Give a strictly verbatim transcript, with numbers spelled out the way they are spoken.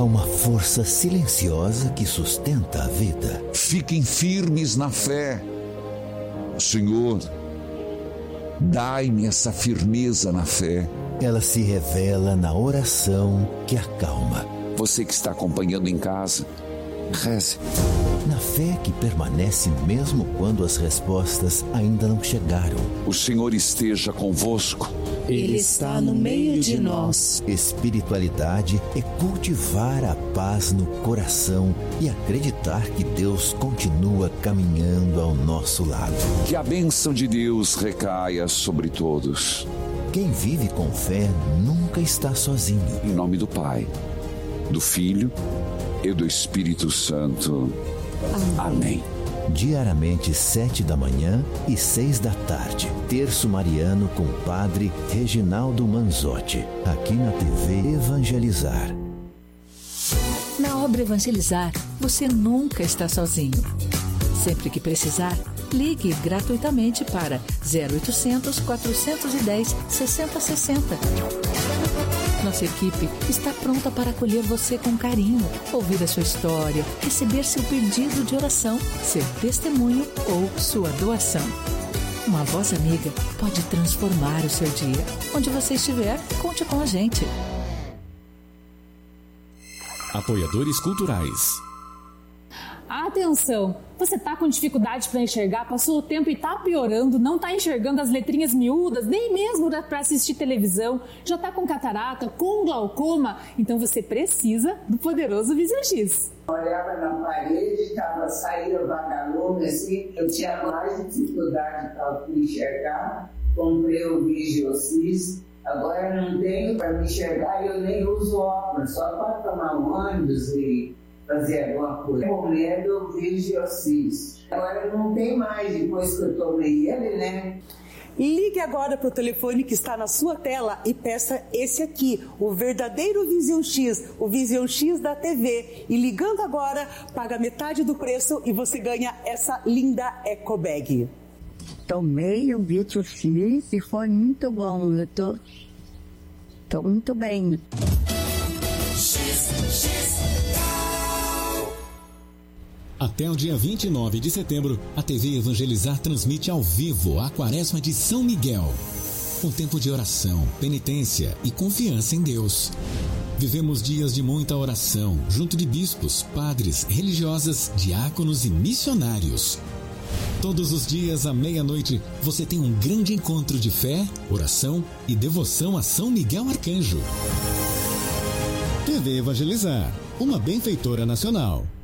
uma força silenciosa que sustenta a vida. Fiquem firmes na fé. Senhor, dai-me essa firmeza na fé. Ela se revela na oração que acalma. Você que está acompanhando em casa, reze. Na fé que permanece mesmo quando as respostas ainda não chegaram. O Senhor esteja convosco. Ele está no meio de nós. Espiritualidade é cultivar a paz no coração e acreditar que Deus continua caminhando ao nosso lado. Que a bênção de Deus recaia sobre todos. Quem vive com fé nunca está sozinho. Em nome do Pai, do Filho e do Espírito Santo. Amém. Diariamente, sete da manhã e seis da tarde. Terço Mariano com o Padre Reginaldo Manzotti. Aqui na T V Evangelizar. Na obra Evangelizar, você nunca está sozinho. Sempre que precisar, ligue gratuitamente para zero oitocentos, quatrocentos e dez, sessenta sessenta. Nossa equipe está pronta para acolher você com carinho, ouvir a sua história, receber seu pedido de oração, seu testemunho ou sua doação. Uma voz amiga pode transformar o seu dia. Onde você estiver, conte com a gente. Apoiadores culturais. Atenção! Você tá com dificuldade para enxergar, passou o tempo e tá piorando, não tá enxergando as letrinhas miúdas, nem mesmo para assistir televisão, já tá com catarata, com glaucoma, então você precisa do poderoso Vision X. Olhava na parede, tava saindo vagalume assim, eu tinha mais dificuldade para enxergar, comprei o Vision X, agora não tenho para me enxergar e eu nem uso óculos, só para tomar um ônibus e fazer alguma coisa. Com medo, eu Vision X. Agora não tem mais, depois que eu tomei ele, né? Ligue agora para o telefone que está na sua tela e peça esse aqui, o verdadeiro Vision X, o Vision X da T V. E ligando agora, paga metade do preço e você ganha essa linda Eco Bag. Tomei o Vision X e foi muito bom. Eu tô, tô muito bem. Até o dia vinte e nove de setembro, a T V Evangelizar transmite ao vivo a Quaresma de São Miguel. Um tempo de oração, penitência e confiança em Deus. Vivemos dias de muita oração, junto de bispos, padres, religiosas, diáconos e missionários. Todos os dias, à meia-noite, você tem um grande encontro de fé, oração e devoção a São Miguel Arcanjo. T V Evangelizar, uma benfeitora nacional.